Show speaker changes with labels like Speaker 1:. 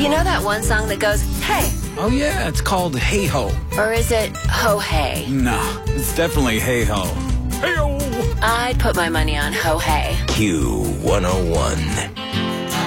Speaker 1: You know that one song that goes, hey?
Speaker 2: Oh, yeah, it's called Hey Ho.
Speaker 1: Or is it Ho Hey?
Speaker 2: No, it's definitely Hey Ho. Hey Ho!
Speaker 1: I'd put my money on Ho Hey.
Speaker 3: Q101.